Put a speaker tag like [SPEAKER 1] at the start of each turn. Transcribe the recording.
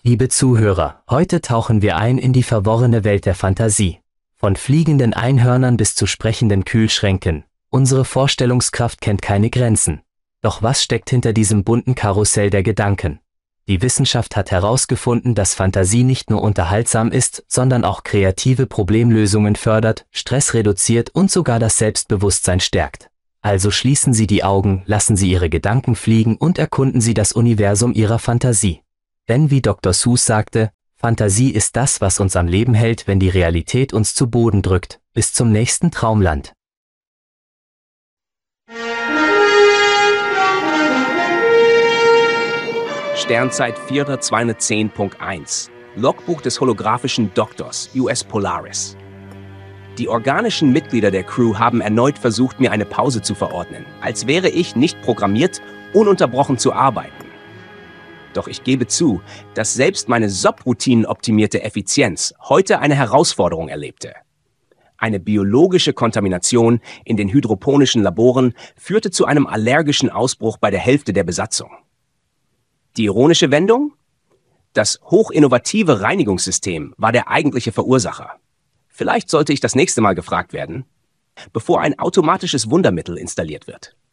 [SPEAKER 1] Liebe Zuhörer, heute tauchen wir ein in die verworrene Welt der Fantasie. Von fliegenden Einhörnern bis zu sprechenden Kühlschränken. Unsere Vorstellungskraft kennt keine Grenzen. Doch was steckt hinter diesem bunten Karussell der Gedanken? Die Wissenschaft hat herausgefunden, dass Fantasie nicht nur unterhaltsam ist, sondern auch kreative Problemlösungen fördert, Stress reduziert und sogar das Selbstbewusstsein stärkt. Also schließen Sie die Augen, lassen Sie Ihre Gedanken fliegen und erkunden Sie das Universum Ihrer Fantasie. Denn wie Dr. Seuss sagte, Fantasie ist das, was uns am Leben hält, wenn die Realität uns zu Boden drückt. Bis zum nächsten Traumland.
[SPEAKER 2] Sternzeit 4210.1 Logbuch des holographischen Doktors, US Polaris. Die organischen Mitglieder der Crew haben erneut versucht, mir eine Pause zu verordnen, als wäre ich nicht programmiert, ununterbrochen zu arbeiten. Doch ich gebe zu, dass selbst meine SOP-Routinen-optimierte Effizienz heute eine Herausforderung erlebte. Eine biologische Kontamination in den hydroponischen Laboren führte zu einem allergischen Ausbruch bei der Hälfte der Besatzung. Die ironische Wendung? Das hochinnovative Reinigungssystem war der eigentliche Verursacher. Vielleicht sollte ich das nächste Mal gefragt werden, bevor ein automatisches Wundermittel installiert wird.